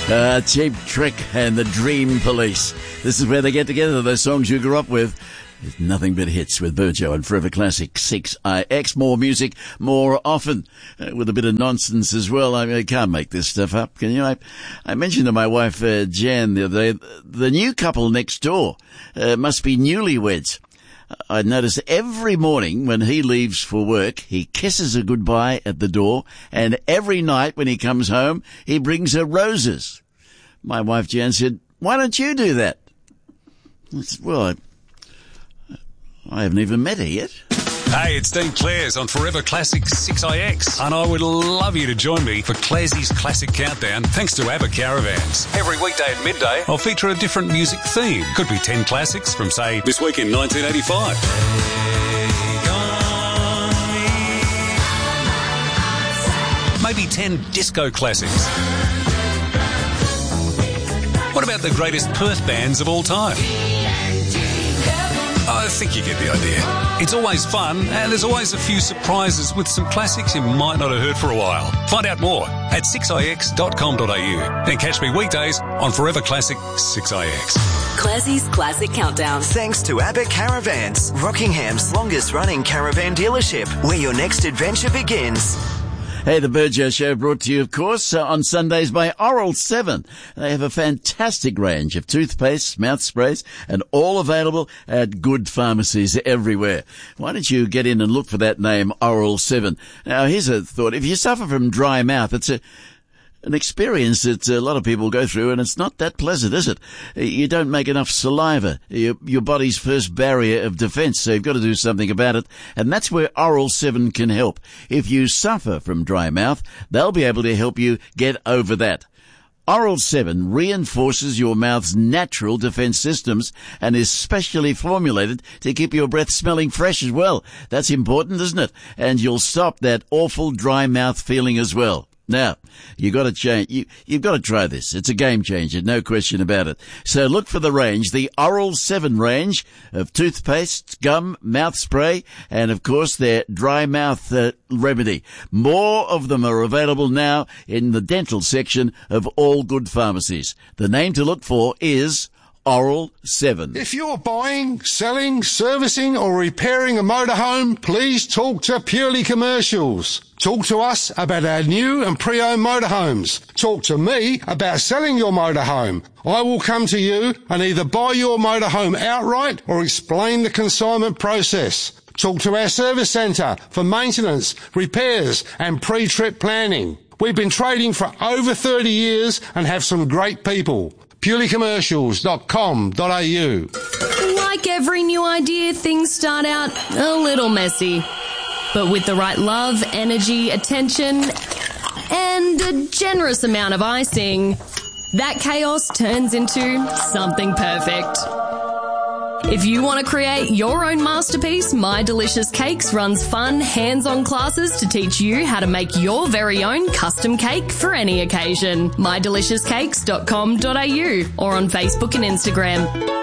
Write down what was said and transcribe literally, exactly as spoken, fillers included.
Uh, Cheap Trick and the Dream Police. This is where they get together, those songs you grew up with. It's nothing but hits with Burjo and Forever Classic six I X. More music, more often, uh, with a bit of nonsense as well. I mean, I can't make this stuff up, can you? I, I mentioned to my wife, uh, Jan, the other day, the new couple next door uh, must be newlyweds. I notice every morning when he leaves for work, he kisses her goodbye at the door, and every night when he comes home, he brings her roses. My wife Jan said, "Why don't you do that?" I said, well, I, I haven't even met her yet. Hey, it's Dean Clares on Forever Classic six I X, and I would love you to join me for Clares's Classic Countdown, thanks to ABBA Caravans. Every weekday at midday, I'll feature a different music theme. Could be ten classics from, say, this week in nineteen eighty-five. Maybe ten disco classics. What about the greatest Perth bands of all time? I think you get the idea. It's always fun, and there's always a few surprises with some classics you might not have heard for a while. Find out more at six I X dot com dot a u. Then catch me weekdays on Forever Classic six I X. Classie's Classic Countdown. Thanks to ABBA Caravans, Rockingham's longest-running caravan dealership, where your next adventure begins. Hey, the Burjo Show brought to you, of course, uh, on Sundays by Oral seven. They have a fantastic range of toothpaste, mouth sprays, and all available at good pharmacies everywhere. Why don't you get in and look for that name, Oral seven? Now, here's a thought. If you suffer from dry mouth, it's a an experience that a lot of people go through, and it's not that pleasant, is it? You don't make enough saliva, your, your body's first barrier of defense, so you've got to do something about it, and that's where Oral seven can help. If you suffer from dry mouth, they'll be able to help you get over that. Oral seven reinforces your mouth's natural defense systems and is specially formulated to keep your breath smelling fresh as well. That's important, isn't it? And you'll stop that awful dry mouth feeling as well. Now, you got to change. You, you've got to try this. It's a game changer, no question about it. So look for the range, the Oral seven range of toothpaste, gum, mouth spray, and of course their dry mouth uh, remedy. More of them are available now in the dental section of all good pharmacies. The name to look for is Oral seven. If you're buying, selling, servicing or repairing a motorhome, please talk to Purely Commercials. Talk to us about our new and pre-owned motorhomes. Talk to me about selling your motorhome. I will come to you and either buy your motorhome outright or explain the consignment process. Talk to our service centre for maintenance, repairs and pre-trip planning. We've been trading for over thirty years and have some great people. purely commercials dot com dot a u. Like every new idea, things start out a little messy. But with the right love, energy, attention, and a generous amount of icing, that chaos turns into something perfect. If you want to create your own masterpiece, My Delicious Cakes runs fun, hands-on classes to teach you how to make your very own custom cake for any occasion. my delicious cakes dot com dot a u or on Facebook and Instagram.